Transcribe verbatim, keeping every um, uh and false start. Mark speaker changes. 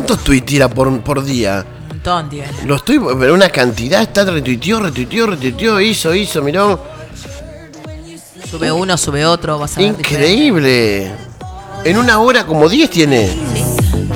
Speaker 1: ¿Cuántos tweets tira por, por día?
Speaker 2: Un montón tiene.
Speaker 1: Lo estoy, pero una cantidad, está retuiteó, retuiteó, retuiteó, hizo, hizo, miró.
Speaker 2: Sube uno, sube otro, vas a ver.
Speaker 1: Increíble. En una hora como diez tiene.